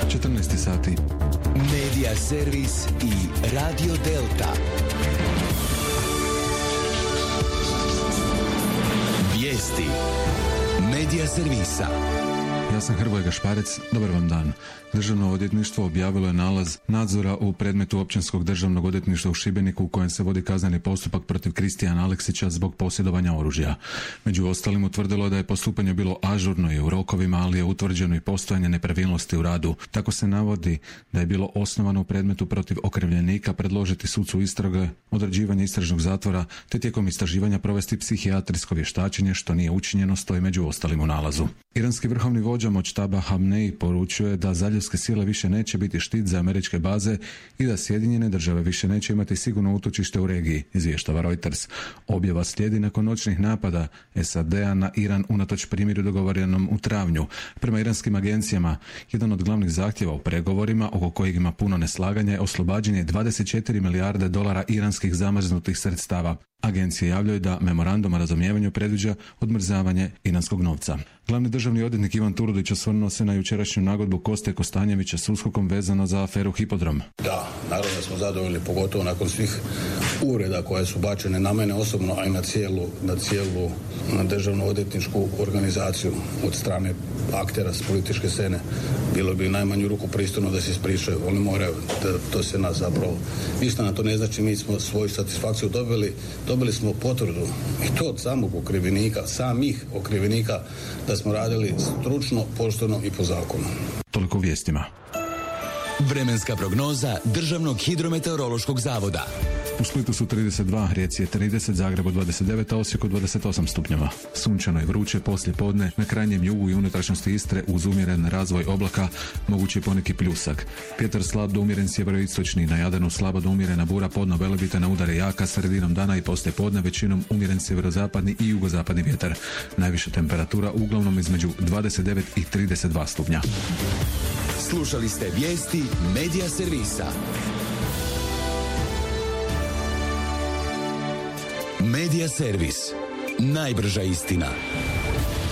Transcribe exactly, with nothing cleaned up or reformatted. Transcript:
četrnaest sati. Medija servis i Radio Delta. Vijesti Medija servisa. Ja sam Hrvoje Gašparec, dobar vam dan. Državno odvjetništvo objavilo je nalaz nadzora u predmetu Općinskog državnog odvjetništva u Šibeniku u kojem se vodi kazneni postupak protiv Kristijana Aleksića zbog posjedovanja oružja. Među ostalim utvrdilo je da je postupanje bilo ažurno i u rokovima, ali je utvrđeno i postojanje nepravilnosti u radu. Tako se navodi da je bilo osnovano u predmetu protiv okrivljenika predložiti sucu istrage, određivanje istražnog zatvora, te tijekom istraživanja provesti psihijatrijsko vještačenje, što nije učinjeno, stoji među ostalim u nalazu. Iranski vrhovni vođa Močtaba Hamnej poručuje da zaljevske sile više neće biti štit za američke baze i da Sjedinjene države više neće imati sigurno utočište u regiji, izvještava Reuters. Objava slijedi nakon noćnih napada S A D-a na Iran unatoč primjeru dogovorenom u travnju. Prema iranskim agencijama, jedan od glavnih zahtjeva u pregovorima, oko kojeg ima puno neslaganja, je oslobađanje dvadeset četiri milijarde dolara iranskih zamrznutih sredstava. Agencije javljaju da memorandum o razumijevanju predviđa odmrzavanje iranskog novca. Glavni državni odvjetnik Ivan Turudić osvrnuo se na jučerašnju nagodbu Koste Kostanjevića s USKOK-om vezano za aferu Hipodrom. Da, naravno da smo zadovoljni, pogotovo nakon svih uvreda koje su bačene na mene osobno, a i na cijelu, na cijelu na državnu odvjetničku organizaciju od strane aktera s političke scene. Bilo bi najmanju ruku pristojno da se ispričaju. Oni moraju, da, to se nas zapravo ništa na to ne znači, mi smo svoju satisfakciju dobili. Dobili smo potvrdu i to od samog okrivljenika, samih okrivljenika, da smo radili stručno, pošteno i po zakonu. Toliko u vijestima. Vremenska prognoza Državnog hidrometeorološkog zavoda. U Splitu su trideset dva, Rijeci je trideset, Zagrebu dvadeset devet, a Osijeku dvadeset osam stupnjeva. Sunčano i vruće poslije podne, na krajnjem jugu i unutrašnjosti Istre uz umjeren razvoj oblaka, mogući poneki pljusak. Vjetar slab do umjeren sjeveroistočni, na Jadranu slaba do umjerena bura, podno Velebita na udare jaka, sredinom dana i poslije podne većinom umjeren sjeverozapadni i jugozapadni vjetar. Najviša temperatura uglavnom između dvadeset devet i trideset dva stupnja. Slušali ste vijesti Medija servisa. Medija servis. Najbrža istina.